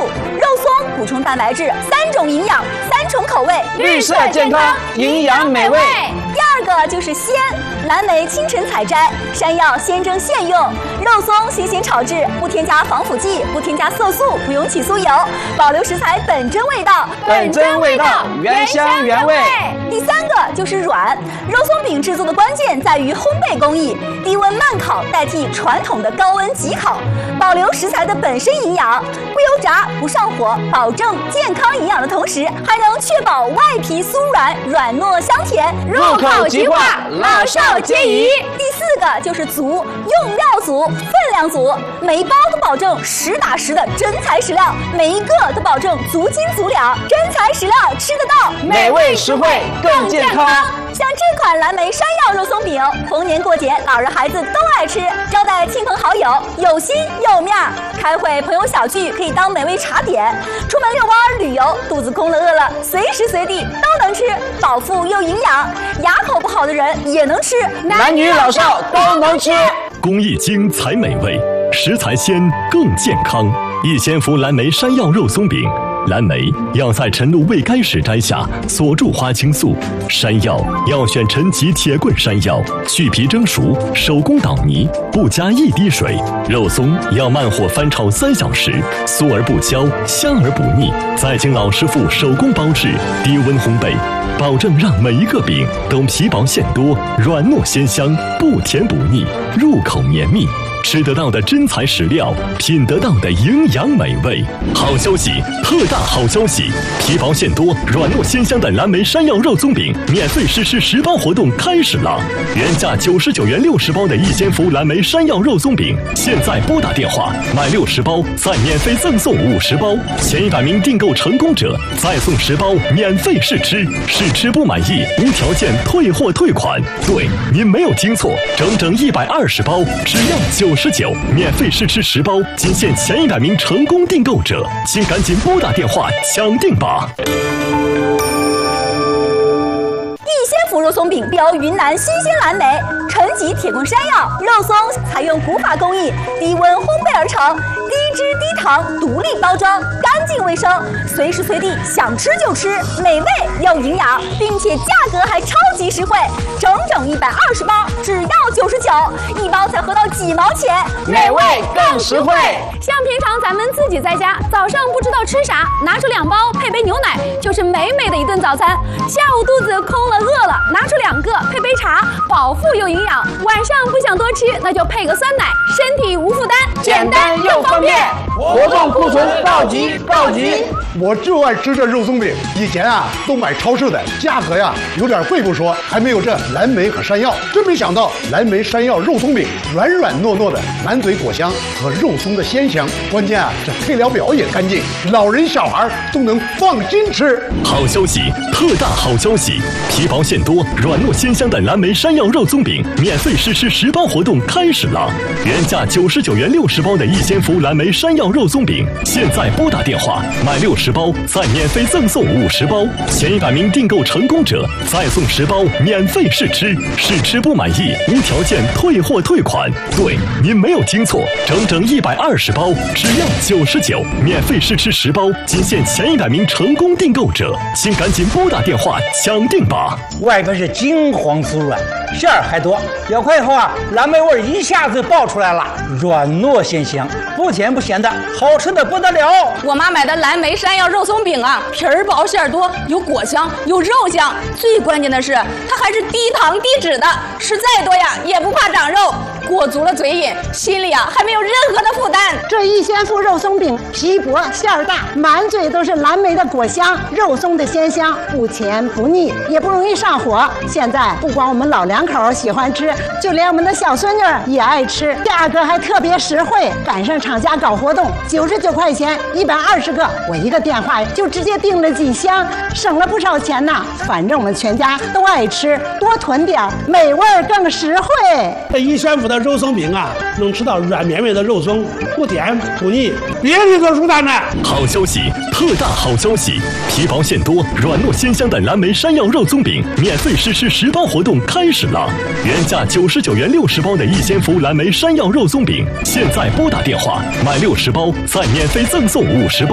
肉松补充蛋白质，3种营养，3重口味， 绿色健康，营养美味。 第二个就是鲜，蓝莓清晨采摘，山药现蒸现用，肉松新鲜炒制，不添加防腐剂，不添加色素，不用起酥油，保留食材本真味道， 本真味道，原香原味。 第三个就是软，肉松饼制作的关键在于烘焙工艺，低温慢烤代替传统的高温急烤，保留食材的本身营养，不油炸不上火，保证健康营养的同时，还能确保外皮酥软，软糯香甜， 入口即化，老少皆宜。 第4个就是足，用料足，分量足，每一包都保证实打实的真材实料，每一个都保证足斤足两，真材实料吃得到， 美味实惠更健康。 像这款蓝莓山药肉松饼，逢年过节老人孩子都爱吃，招待亲朋好友有心有面儿，开会朋友小聚可以当美味茶点，出门遛弯旅游肚子空了饿了随时随地都能吃，饱腹又营养，牙口不好的人也能吃， 男女老少都能吃。 工艺精才美味，食材鲜更健康。逸仙福蓝莓山药肉松饼，蓝莓要在晨露未干时摘下，锁住花青素；山药要选陈皮铁棍山药，去皮蒸熟，手工捣泥，不加一滴水；肉松要慢火翻炒3小时，酥而不焦，香而不腻，再经老师傅手工包制，低温烘焙，保证让每一个饼都皮薄馅多，软糯鲜香，不甜不腻，入口绵密。吃得到的真材实料，品得到的营养美味。好消息，特大好消息！皮薄馅多、软糯鲜香的蓝莓山药肉松饼免费试吃10包活动开始了！原价99元60包的逸仙福蓝莓山药肉松饼，现在拨打电话买60包，再免费赠送50包，前100名订购成功者再送10包免费试吃，试吃不满意无条件退货退款。对，您没有听错，整整120包，只要99，免费试吃10包，仅限前100名成功订购者，请赶紧拨打电话抢订吧！ 逸仙福肉松饼标云南新鲜蓝莓，陈皮铁棍山药，肉松采用古法工艺，低温烘焙而成，低脂低糖，独立包装，干净卫生，随时随地想吃就吃，美味又营养，并且价格还超级实惠，整整120包，只要99，一包才合到几毛钱， 美味更实惠。 像平常咱们自己在家，早上不知道吃啥，拿出2包配杯牛奶，就是美美的一顿早餐。下午肚子空了饿了，拿出2个配杯茶，饱腹又营养。晚上不想多吃，那就配个酸奶，身体无负担， 简单又方便。活动库存告急告急！ 我就爱吃这肉松饼，以前都买超市的，价格有点贵不说，还没有这蓝莓和山药。真没想到蓝莓山药肉松饼软软糯糯的，满嘴果香和肉松的鲜香，关键这配料表也干净，老人小孩都能放心吃。 好消息，特大好消息！皮薄馅多、软糯鲜香的蓝莓山药肉松饼免费试吃10包活动开始了！原价99元60包的逸仙福蓝莓山药肉松饼，现在拨打电话买60包，再免费赠送50包，前100名订购成功者再送10包免费试吃，试吃不满意无条件退货退款。对，您没有听错，整整120包，只要99，免费试吃10包，仅限前100名成功订购者，请赶紧拨打电话抢订吧！ 外边是金黄酥软，馅儿还多，咬开以后蓝莓味一下子爆出来了，软糯鲜香，不甜不咸的，好吃的不得了。 我妈买的蓝莓山药肉松饼皮儿薄馅儿多，有果香有肉香，最关键的是它还是低糖低脂的，吃再多也不怕长肉，过足了嘴瘾，心里还没有任何的负担。 这逸仙福肉松饼皮薄馅儿大，满嘴都是蓝莓的果香，肉松的鲜香，不甜不腻，也不容易上火。现在不光我们老两口喜欢吃，就连我们的小孙女也爱吃，价格还特别实惠，赶上厂家搞活动，99块钱120个，我一个电话就直接订了几箱，省了不少钱呢。反正我们全家都爱吃，多囤点，美味更实惠。 这逸仙福的肉松饼能吃到软绵绵的肉松，不甜不腻，别提多舒坦了。 好消息，特大好消息！皮薄馅多、软糯鲜香的蓝莓山药肉松饼免费试吃10包活动开始了！原价99元60包的逸仙福蓝莓山药肉松饼，现在拨打电话买60包，再免费赠送50包。